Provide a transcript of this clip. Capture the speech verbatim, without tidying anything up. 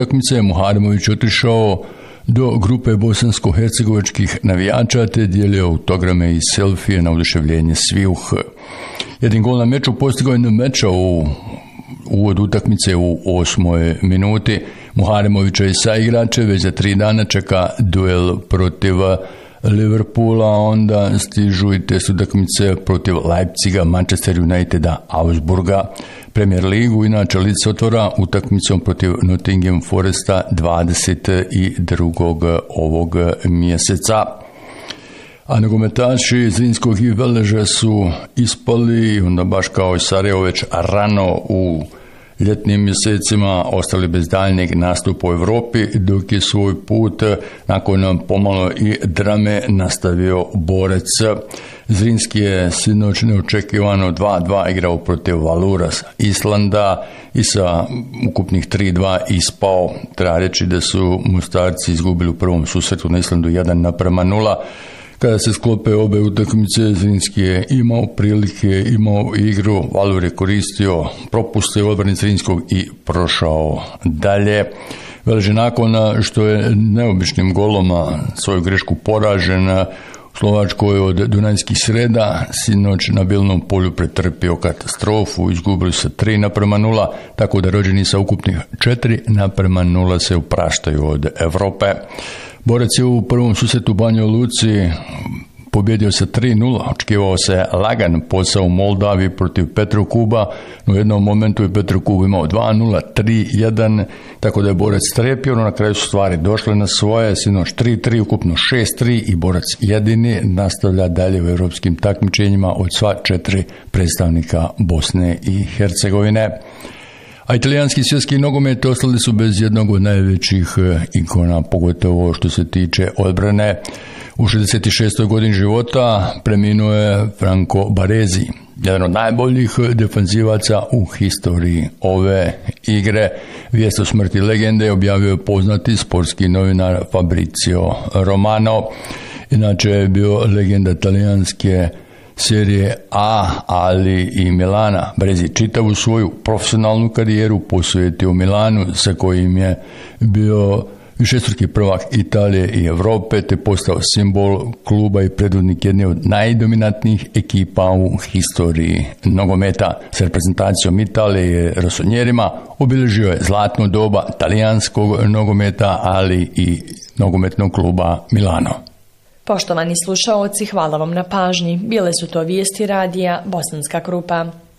utakmice Muharemović otišao do grupe bosansko-hercegovačkih navijača te dijelio autograme i selfije na oduševljenje svijuh. Jedan gol na meču postigao je na meča u uvod utakmice u osmoj minuti. Muharemovića i saigrače već za tri dana čeka duel protiv Liverpoola, onda stižu i test utakmice protiv Leipziga, Manchester Uniteda, Augsburga. Premier ligu inače Leeds se otvara utakmicom protiv Nottingham Foresta dvadeset drugog ovog mjeseca. A nogometaši Zrinskog i Veleža su ispali, onda baš kao i Sarajevo već rano u ljetnim mjesecima ostali bez daljnjeg nastupa u Europi, dok je svoj put nakon pomalo i drame nastavio Borac. Zrinski je sinoć neočekivano dva dva igrao protiv Valuras Islanda i sa ukupnih tri dva ispao. Treba reći da su Mostarci izgubili u prvom susretu na Islandu jedan naprema nula. Kada se sklope obe utakmice, Zrinski je imao prilike, imao igru, Valur je koristio propuste u odbrani Zrinskog i prošao dalje. Veleže nakon što je neobičnim goloma svoju grešku poražen u Slovačkoj od Dunajskih Sreda, sinoć na Bilnom polju pretrpio katastrofu, izgubili se tri naprema nula, tako da rođeni sa ukupnih četiri naprema nula se upraštaju od Evrope. Borac je u prvom susretu u Banjoj Luci pobjedio se tri nula, očekivao se lagan posao u Moldaviji protiv Petrokuba, no u jednom momentu je Petrokub imao dva nula, tri jedan, tako da je Borac strepio, no na kraju su stvari došle na svoje, sinoć tri tri, ukupno šest tri i Borac jedini nastavlja dalje u europskim takmičenjima od sva četiri predstavnika Bosne i Hercegovine. A italijanski svjetski nogomet ostali su bez jednog od najvećih ikona, pogotovo što se tiče odbrane. U šezdeset šestoj godini života preminuo je Franco Baresi, jedan od najboljih defanzivaca u historiji ove igre. Vijest o smrti legende objavio je poznati sportski novinar Fabrizio Romano. Inače je bio legenda talijanske serije A, ali i Milana. Baresi čitavu svoju profesionalnu karijeru posvetio Milanu, sa kojim je bio višestruki prvak Italije i Europe, te postao simbol kluba i predvodnik jedne od najdominantnijih ekipa u historiji nogometa. S reprezentacijom Italije i Rosonjerima obilježio je zlatno doba talijanskog nogometa, ali i nogometnog kluba Milano. Poštovani slušaoci, hvala vam na pažnji. Bile su to vijesti radija Bosanska Krupa.